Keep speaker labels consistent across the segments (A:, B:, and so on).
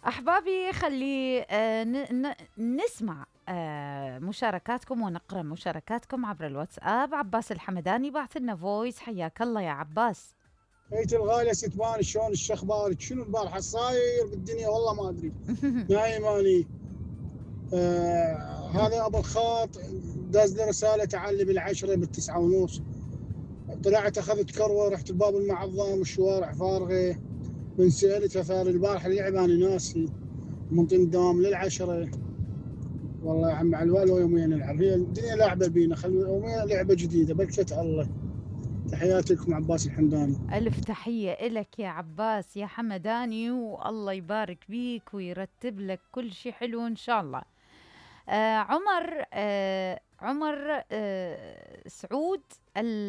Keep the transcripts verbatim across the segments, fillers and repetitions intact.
A: أحبابي خلي آه، ن- ن- نسمع آه، مشاركاتكم ونقرأ مشاركاتكم عبر الواتساب. عباس الحمداني بعث لنا فويس. حياك الله يا عباس.
B: بيت الغالية ستبان شلون الشخبارك شنو البارحة صاير بالدنيا والله ما أدري. نايم أني. آه هذا أبو الخاط داز لي رسالة تعال لي بالعشرة بالتسعة ونص. طلعت أخذت كروة رحت الباب المعظم والشوارع فارغة. من سألت ثار البارحة اللعب أنا ناسي من الدوام للعشرة. والله يا عم على الوالو يومين نلعب هي الدنيا لعبة بينا خلي يومين لعبة جديدة بركة الله. تحياتي لكم عباس الحمداني.
A: ألف تحية إلك يا عباس يا حمداني، والله يبارك بيك ويرتب لك كل شيء حلو إن شاء الله. آه عمر آه عمر آه سعود ال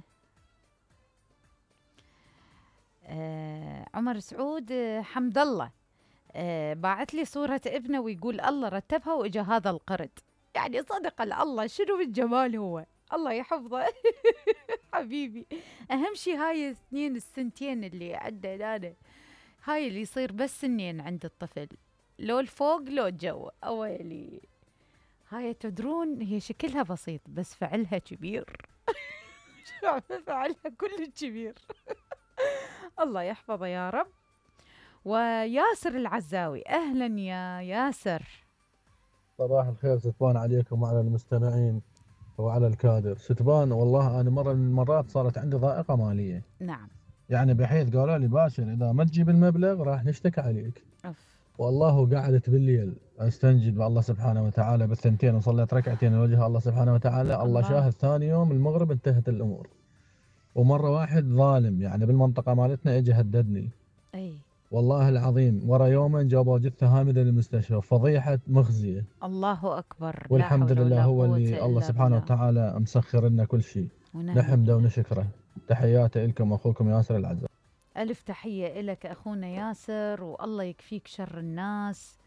A: آه عمر سعود آه حمد الله آه باعت لي صورة ابنه ويقول الله رتبها وإجا هذا القرد. يعني صدق الله شنو بالجمال هو، الله يحفظه. حبيبي، أهم شي هاي اثنين السنتين اللي عندنا أنا، هاي اللي يصير بس سنين عند الطفل، لو الفوق لو الجو أويلي. هاي تدرون هي شكلها بسيط بس فعلها كبير. فعلها كل كبير. الله يحفظه يا رب. وياسر العزاوي، أهلا يا ياسر.
C: صباح الخير ستبان عليكم وعلى المستمعين وعلى الكادر. ستبان والله أنا مرة من المرات صارت عندي ضائقة مالية،
A: نعم.
C: يعني بحيث قالوا لي باشر إذا ما تجيب المبلغ راح نشتكي عليك.
A: أف.
C: والله قعدت بالليل استنجد بالله سبحانه وتعالى بالثنتين وصليت ركعتين وجه الله سبحانه وتعالى. الله
A: الله.
C: شاهد ثاني يوم المغرب انتهت الأمور. ومرة واحد ظالم يعني بالمنطقة مالتنا اجى هددني،
A: أي
C: والله العظيم ورا يومين جابوا جثة هامدة للمستشفى، فضيحة مخزية.
A: الله أكبر، لا
C: والحمد
A: حول
C: لله
A: ولا
C: هو
A: قوة
C: اللي الله
A: إلا
C: سبحانه
A: بالله.
C: وتعالى مسخر لنا كل شيء،
A: ونعم
C: نحمده
A: بالله.
C: ونشكره. تحياتي لكم أخوكم ياسر العزام.
A: ألف تحية إلك أخونا ياسر، والله يكفيك شر الناس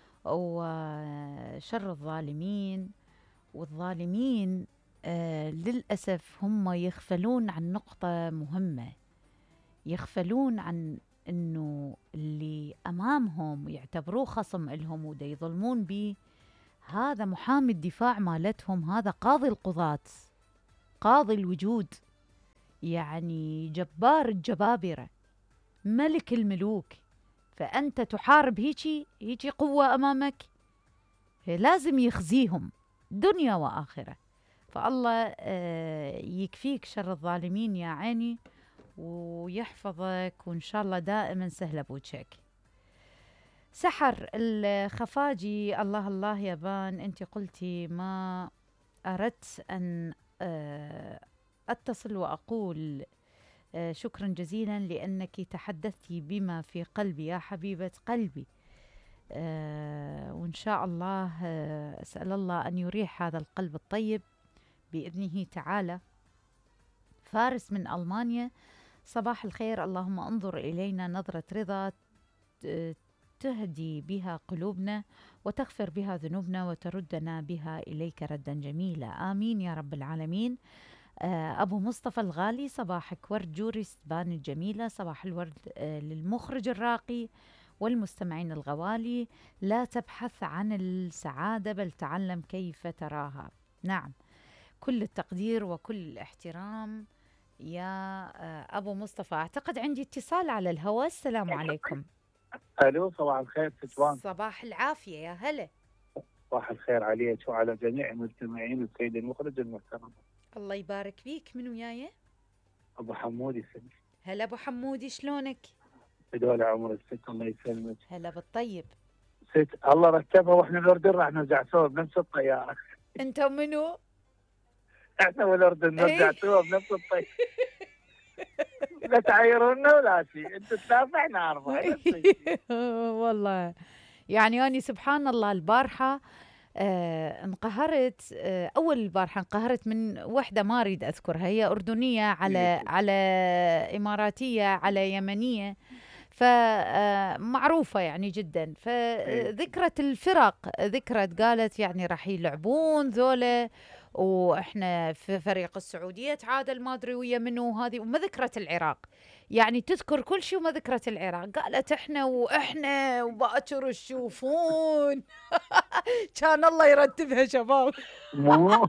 A: وشر الظالمين. والظالمين آه للأسف هم يغفلون عن نقطة مهمة، يغفلون عن أنه اللي أمامهم يعتبروه خصم إلهم ودا يظلمون بيه، هذا محامي الدفاع مالتهم، هذا قاضي القضاة، قاضي الوجود، يعني جبار الجبابرة، ملك الملوك. فأنت تحارب هيجي هيجي قوة أمامك، لازم يخزيهم دنيا وآخرة. فالله آه، يكفيك شر الظالمين يا عيني ويحفظك، وإن شاء الله دائما سهلة بوجهك. سحر الخفاجي، الله الله يابان، أنت قلتي ما أردت أن آه، أتصل وأقول آه، شكرا جزيلا لأنك تحدثتي بما في قلبي يا حبيبة قلبي. آه، وإن شاء الله آه، أسأل الله أن يريح هذا القلب الطيب بإذنه تعالى. فارس من ألمانيا، صباح الخير، اللهم انظر إلينا نظرة رضا ت- تهدي بها قلوبنا وتغفر بها ذنوبنا وتردنا بها إليك ردا جميلا، آمين يا رب العالمين. آه، أبو مصطفى الغالي، صباحك ورد جوري ستبان الجميلة، صباح الورد آه، للمخرج الراقي والمستمعين الغوالي. لا تبحث عن السعادة بل تعلم كيف تراها. نعم، كل التقدير وكل الاحترام يا آه، أبو مصطفى. أعتقد عندي اتصال على الهواء. السلام عليكم.
D: الو صباح الخير ستوان.
A: صباح العافية يا هلا.
D: صباح الخير عليك وعلى جميع المستمعين والسيد المخرج المحترم.
A: الله يبارك فيك، من وياي؟
D: ابو حمود يسلمك.
A: هلا أبو حمودي، شلونك؟
D: بدول عمر الست الله يسلمك.
A: هلا بالطيب.
D: ست الله رتبها واحنا الاردن راح نرجع سوا بنفس الطياره.
A: أنت ومنو؟
D: احنا والاردن نرجع
A: إيه.
D: سوا بنفس الطياره. لا تعايرونا ولا شيء، انت ثلاثه احنا اربعه نفس الشيء.
A: والله يعني أني سبحان الله البارحة آه انقهرت. آه أول البارحة انقهرت من وحدة ما أريد أذكرها، هي أردنية على على إماراتية على يمنية، فمعروفة يعني جدا. فذكرت الفرق، ذكرت قالت يعني راح يلعبون ذولا واحنا في فريق السعودية تعادل ما ادري ويا منو هذه، وما ذكرت العراق. يعني تذكر كل شيء وما ذكرت العراق، قالت احنا واحنا وباكر تشوفون. كان الله يرتبها شباب.
D: مو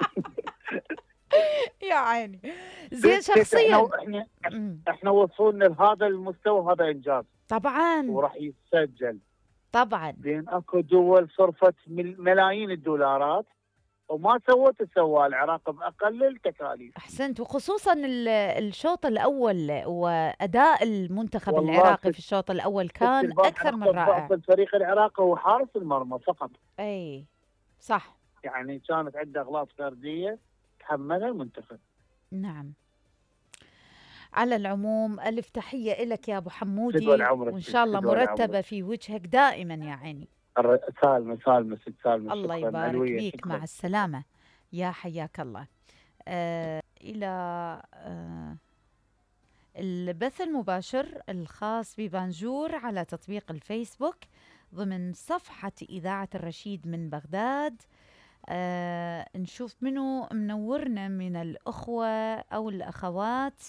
A: يا عيني. زين
D: احنا
A: شخصيا
D: احنا
A: أمم،
D: احنا وصلنا لهذا المستوى، هذا انجاز
A: طبعا
D: وراح يتسجل.
A: طبعا
D: لان اكو دول صرفت مل- ملايين الدولارات وما سوت سوى العراق باقل التكاليف.
A: احسنت، وخصوصا ال- الشوط الاول واداء المنتخب
D: والله
A: العراقي
D: ست
A: في الشوط الاول
D: ست
A: كان
D: البارحه
A: اكثر من
D: نقطه
A: رائع.
D: ضعف الفريق العراقي هو حارس المرمى فقط.
A: اي صح.
D: يعني كانت عنده اغلاط فرديه تحملها المنتخب.
A: نعم. على العموم ألف تحية لك يا أبو
D: تدول
A: حمودي،
D: عمرك
A: وإن شاء الله
D: تدول
A: مرتبة
D: عمرك.
A: في وجهك دائما يا عيني.
D: الر- سالمه سالمه ست سالمه.
A: الله
D: شكرا
A: يبارك
D: علوية،
A: بيك،
D: شكرا.
A: مع السلامة، يا حياك الله. آه إلى آه البث المباشر الخاص ببانجور على تطبيق الفيسبوك ضمن صفحة إذاعة الرشيد من بغداد. آه نشوف منو منورنا من الأخوة أو الأخوات.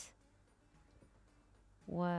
A: و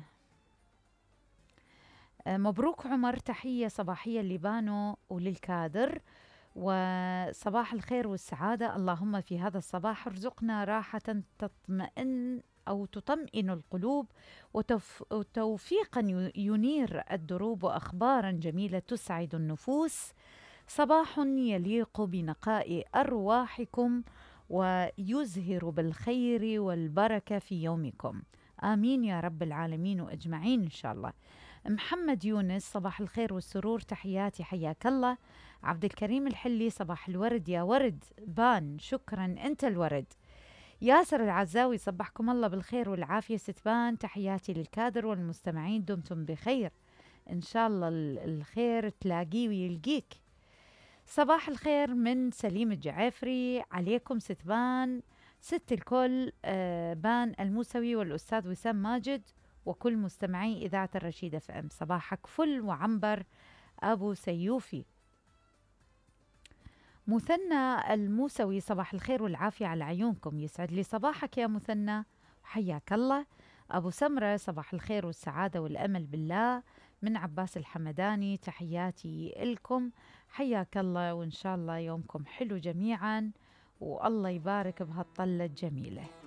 A: آه، مبروك عمر، تحية صباحية لبانو وللكادر، وصباح الخير والسعادة. اللهم في هذا الصباح ارزقنا راحة تطمئن أو تطمئن القلوب، وتوف وتوفيقا ي- ينير الدروب، وأخبارا جميلة تسعد النفوس. صباح يليق بنقاء أرواحكم ويزهر بالخير والبركة في يومكم. آمين يا رب العالمين وأجمعين إن شاء الله. محمد يونس، صباح الخير والسرور، تحياتي، حياك الله. عبد الكريم الحلي، صباح الورد يا ورد بان، شكرا أنت الورد. ياسر العزاوي، صبحكم الله بالخير والعافية ستبان، تحياتي للكادر والمستمعين، دمتم بخير، إن شاء الله ال- الخير تلاقيه ويلقيك. صباح الخير من سليم الجعافري عليكم ستبان، ست الكل، آه، بان الموسوي والأستاذ وسام ماجد وكل مستمعي إذاعة الرشيد اف ام. صباحك فل وعنبر أبو سيوفي. مثنى الموسوي، صباح الخير والعافية على عيونكم، يسعد لي صباحك يا مثنى، حياك الله. أبو سمرة، صباح الخير والسعادة والأمل بالله، من عباس الحمداني، تحياتي لكم، حياك الله، وإن شاء الله يومكم حلو جميعا، والله يبارك بهالطلة الجميلة.